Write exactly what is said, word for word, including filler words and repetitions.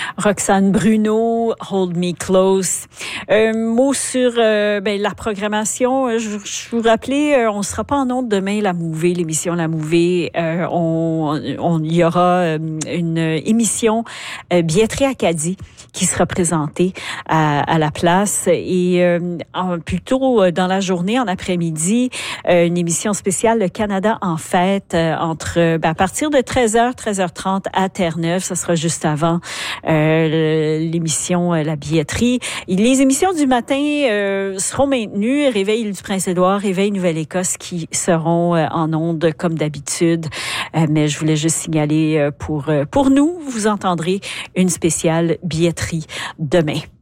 Roxane Bruno, Hold Me Close. Un mot sur euh, ben, la programmation. Je, je vous rappelais, euh, on ne sera pas en ondes demain, La Mouvée, l'émission La Mouvée. Euh, on, on y aura euh, une émission euh, Billetterie Acadie qui sera présentée à, à la place. Et euh, en, plutôt dans la journée, en après-midi, euh, une émission spéciale Le Canada en fête euh, entre ben, à partir de treize heures, treize heures trente à Terre-Neuve. Ça sera juste avant euh, l'émission euh, La Billetterie. Et les émissions du matin euh, seront maintenues. Réveil du Prince-Édouard, Réveil Nouvelle-Écosse qui seront euh, en ondes comme d'habitude. Euh, mais je voulais juste signaler euh, pour, euh, pour nous, vous entendrez une spéciale billetterie demain.